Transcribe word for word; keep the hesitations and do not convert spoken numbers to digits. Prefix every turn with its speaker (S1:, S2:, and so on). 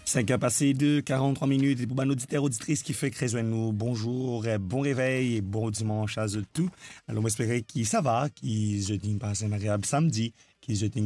S1: cinq heures passées de quarante-trois minutes et pour nos auditeurs auditrices qui fait que rejoignent nous, bonjour, euh, bon réveil et bon dimanche à eux tous. Alors, on espère qu'ils ça va, qu'ils jeudi passent un agréable samedi, qu'ils jeudi